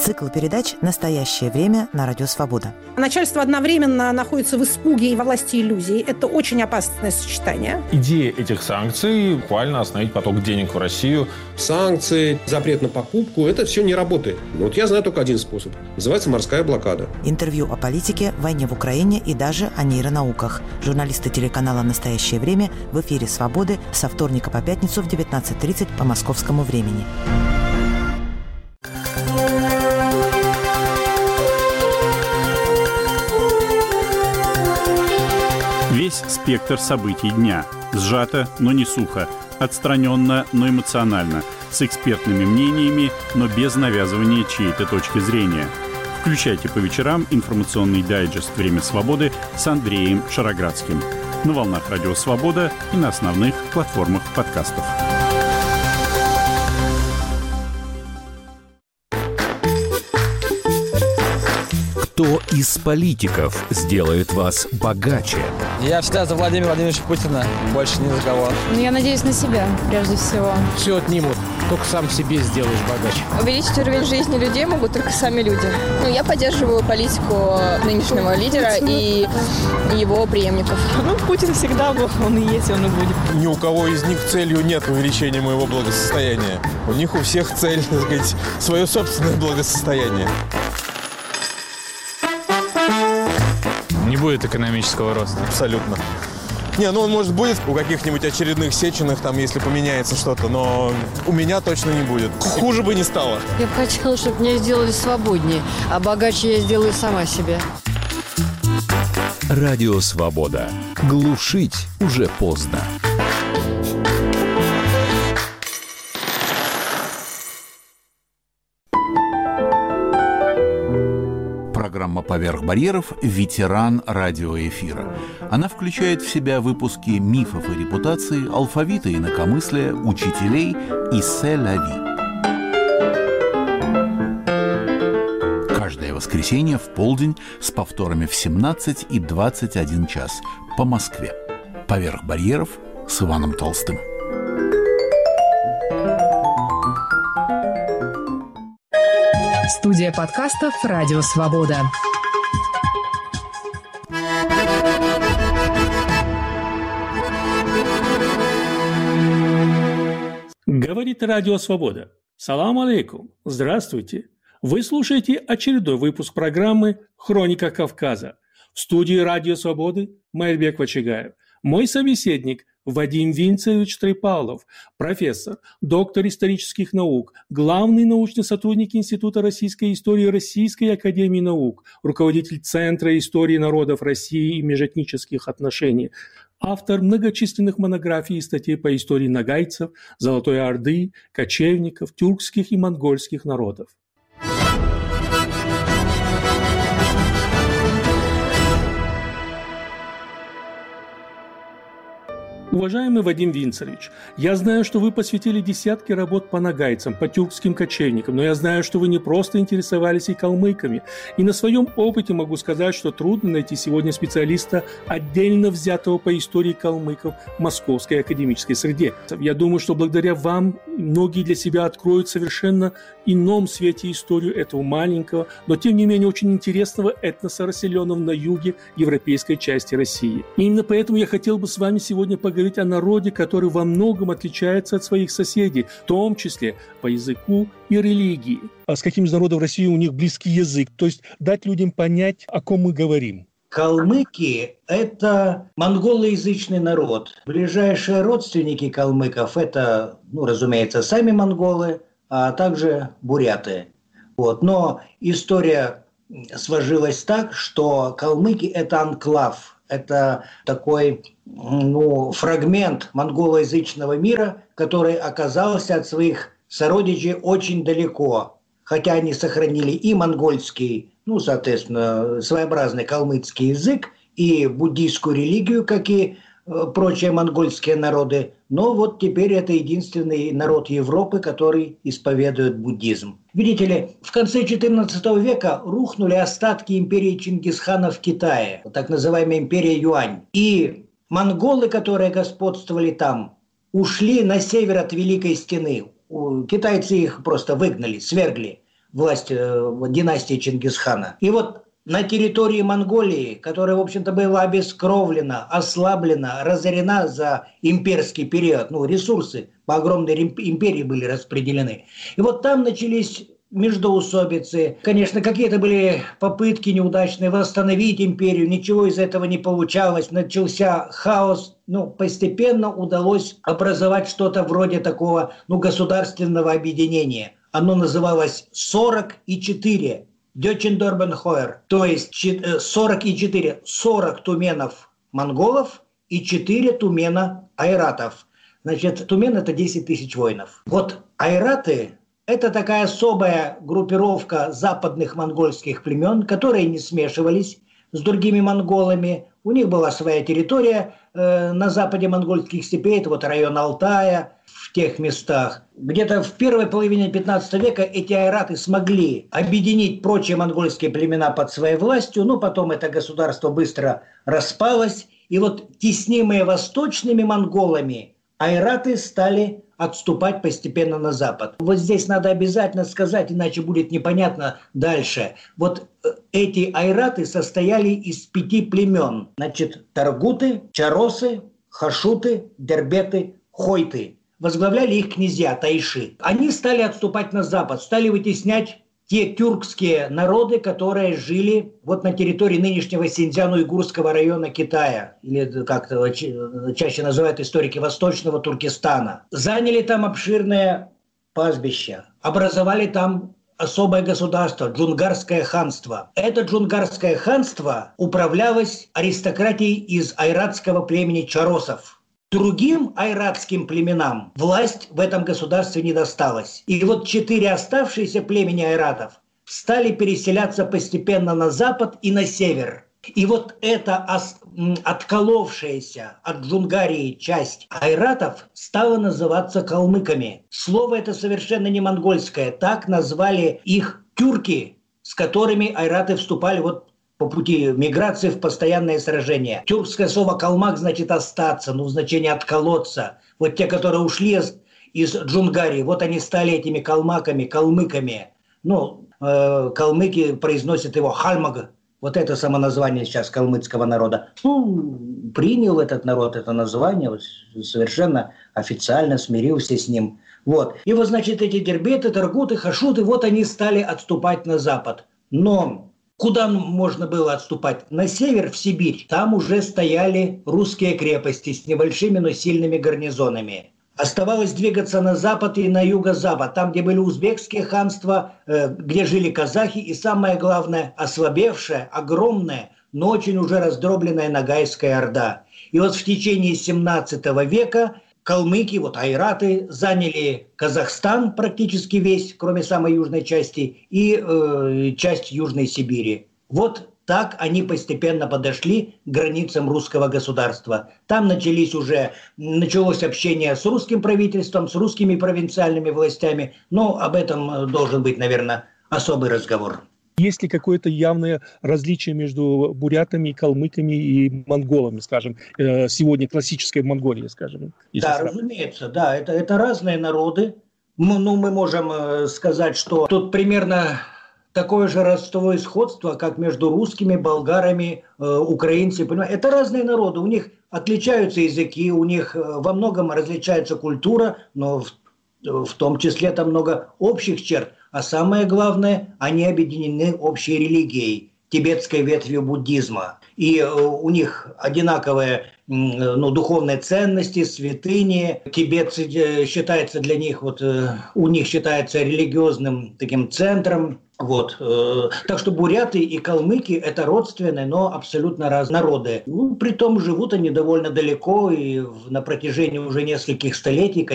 Цикл передач «Настоящее время» на Радио Свобода. Начальство одновременно находится в испуге и во власти иллюзий. Это очень опасное сочетание. Идея этих санкций – буквально остановить поток денег в Россию. Санкции, запрет на покупку – это все не работает. Вот я знаю только один способ. Называется морская блокада. Интервью о политике, войне в Украине и даже о нейронауках. Журналисты телеканала «Настоящее время» в эфире «Свободы» со вторника по пятницу в 19:30 по московскому времени. Весь спектр событий дня. Сжато, но не сухо. Отстраненно, но эмоционально. С экспертными мнениями, но без навязывания чьей-то точки зрения. Включайте по вечерам информационный дайджест «Время свободы» с Андреем Шароградским. На волнах Радио Свобода и на основных платформах подкастов. Кто из политиков сделает вас богаче? Я всегда за Владимира Владимировича Путина, больше ни за кого. Я надеюсь на себя, прежде всего. Все отнимут, только сам себе сделаешь богаче. Увеличить уровень жизни людей могут только сами люди. Я поддерживаю политику нынешнего лидера и его преемников. Путин всегда был, он и есть, он и будет. Ни у кого из них целью нет увеличения моего благосостояния. У них у всех цель, так сказать, свое собственное благосостояние. Не будет экономического роста. Абсолютно. Он, может, будет у каких-нибудь очередных Сеченых, если поменяется что-то, но у меня точно не будет. Хуже бы не стало. Я бы хотела, чтобы меня сделали свободнее, а богаче я сделаю сама себе. Радио Свобода. Глушить уже поздно. Программа «Поверх барьеров» – ветеран радиоэфира. Она включает в себя выпуски мифов и репутаций, алфавита и инакомыслия, учителей и «Се-ля-ви». Каждое воскресенье в полдень с повторами в 17 и 21 час по Москве. «Поверх барьеров» с Иваном Толстым. Студия подкастов «Радио Свобода». Говорит Радио Свобода. Салам алейкум. Здравствуйте. Вы слушаете очередной выпуск программы «Хроника Кавказа». В студии Радио Свободы Майрбек Вачигаев. Мой собеседник Вадим Винцевич Трипалов, профессор, доктор исторических наук, главный научный сотрудник Института российской истории Российской академии наук, руководитель Центра истории народов России и межэтнических отношений, автор многочисленных монографий и статей по истории нагайцев, Золотой Орды, кочевников, тюркских и монгольских народов. Уважаемый Вадим Винцевич, я знаю, что вы посвятили десятки работ по нагайцам, по тюркским кочевникам, но я знаю, что вы не просто интересовались и калмыками. И на своем опыте могу сказать, что трудно найти сегодня специалиста, отдельно взятого по истории калмыков в московской академической среде. Я думаю, что благодаря вам многие для себя откроют в совершенно ином свете историю этого маленького, но тем не менее очень интересного этноса, расселенного на юге европейской части России. И именно поэтому я хотел бы с вами сегодня поговорить о народе, который во многом отличается от своих соседей, в том числе по языку и религии. А с каким из народов России у них близкий язык? То есть дать людям понять, о ком мы говорим. Калмыки – это монголоязычный народ. Ближайшие родственники калмыков – это, разумеется, сами монголы, а также буряты. Но история сложилась так, что калмыки – это анклав. Это такой фрагмент монголоязычного мира, который оказался от своих сородичей очень далеко. Хотя они сохранили и монгольский, соответственно, своеобразный калмыцкий язык, и буддийскую религию, как и прочие монгольские народы. Но теперь это единственный народ Европы, который исповедует буддизм. Видите ли, в конце XIV века рухнули остатки империи Чингисхана в Китае, так называемая империя Юань. И монголы, которые господствовали там, ушли на север от Великой Стены. Китайцы их просто выгнали, свергли. власть династии Чингисхана. И вот на территории Монголии, которая, в общем-то, была обескровлена, ослаблена, разорена за имперский период, ресурсы по огромной империи были распределены. И вот там начались междоусобицы. Конечно, какие-то были попытки неудачные восстановить империю, ничего из этого не получалось, начался хаос. Постепенно удалось образовать что-то вроде такого, государственного объединения. Оно называлось 44. Дёчендорбенхойер, то есть 44, 40 туменов монголов и 4 тумена айратов. Значит, тумен – это 10 тысяч воинов. Вот айраты – это такая особая группировка западных монгольских племен, которые не смешивались с другими монголами. У них была своя территория на западе монгольских степей, это вот район Алтая, в тех местах. Где-то в первой половине 15 века эти айраты смогли объединить прочие монгольские племена под своей властью, но потом это государство быстро распалось, и вот теснимые восточными монголами айраты стали отступать постепенно на запад. Вот здесь надо обязательно сказать, иначе будет непонятно дальше. Вот эти айраты состояли из 5 племен. Значит, таргуты, чаросы, хашуты, дербеты, хойты. Возглавляли их князья, тайши. Они стали отступать на запад, стали вытеснять те тюркские народы, которые жили вот на территории нынешнего Синьцзян-Уйгурского района Китая, или как-то чаще называют историки Восточного Туркестана. Заняли там обширное пастбище, образовали там особое государство, Джунгарское ханство. Это Джунгарское ханство управлялось аристократией из айратского племени чаросов. Другим айратским племенам власть в этом государстве не досталась. И вот 4 оставшиеся племени айратов стали переселяться постепенно на запад и на север. И вот эта отколовшаяся от Джунгарии часть айратов стала называться калмыками. Слово это совершенно не монгольское. Так назвали их тюрки, с которыми айраты вступали вот по пути миграции в постоянное сражение. Тюркское слово «калмак» значит «остаться», значение «отколоться». Вот те, которые ушли из Джунгарии, вот они стали этими калмаками, калмыками. Калмыки произносят его «хальмаг». Вот это самоназвание сейчас калмыцкого народа. Принял этот народ это название, совершенно официально смирился с ним. Вот. И вот, значит, эти дербеты, таргуты, хашуты, вот они стали отступать на запад. Но куда можно было отступать? На север, в Сибирь. Там уже стояли русские крепости с небольшими, но сильными гарнизонами. Оставалось двигаться на запад и на юго-запад, там, где были узбекские ханства, где жили казахи, и самое главное, ослабевшая, огромная, но очень уже раздробленная Ногайская Орда. И вот в течение 17 века калмыки, вот айраты, заняли Казахстан практически весь, кроме самой южной части, и часть Южной Сибири. Вот так они постепенно подошли к границам русского государства. Там началось общение с русским правительством, с русскими провинциальными властями, но об этом должен быть, наверное, особый разговор. Есть ли какое-то явное различие между бурятами, калмыками и монголами, скажем, сегодня классической Монголии, скажем? Да, разумеется, да, это разные народы. Мы можем сказать, что тут примерно такое же родство и сходство, как между русскими, болгарами, украинцами. Это разные народы, у них отличаются языки, у них во многом различается культура, но в том числе там много общих черт. А самое главное, они объединены общей религией, тибетской ветвью буддизма. И у них одинаковые духовные ценности, святыни. Тибет считается для них, у них считается религиозным таким центром. Вот. Так что буряты и калмыки – это родственные, но абсолютно разные народы. Притом живут они довольно далеко и на протяжении уже нескольких столетий.